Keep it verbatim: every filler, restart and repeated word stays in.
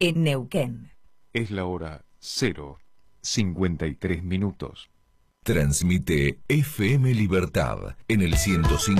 en Neuquén. Es la hora cero cincuenta y tres minutos. Transmite F M Libertad en el ciento cinco.